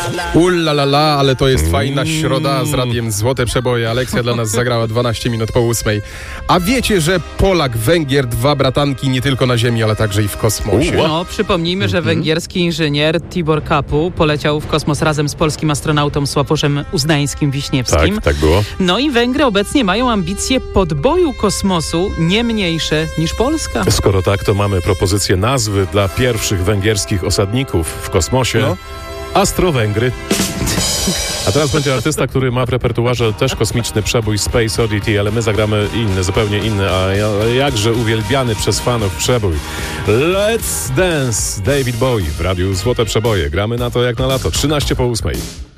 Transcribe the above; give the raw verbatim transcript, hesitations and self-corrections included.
Ulla la la, ale to jest fajna środa z radiem Złote Przeboje. Aleksja dla nas zagrała dwanaście minut po ósmej. A wiecie, że Polak, Węgier, dwa bratanki nie tylko na ziemi, ale także i w kosmosie. No, przypomnijmy, że węgierski inżynier Tibor Kapu poleciał w kosmos razem z polskim astronautą Sławoszem Uznańskim-Wiśniewskim. Tak, tak było. No i Węgry obecnie mają ambicje podboju kosmosu nie mniejsze niż Polska. Skoro tak, to mamy propozycję nazwy dla pierwszych węgierskich osadników w kosmosie. No. Astrowęgry. A teraz będzie artysta, który ma w repertuarze też kosmiczny przebój Space Oddity, ale my zagramy inny, zupełnie inny, a jakże uwielbiany przez fanów przebój. Let's Dance, David Bowie w radiu Złote Przeboje. Gramy na to jak na lato, trzynaście po ósmej.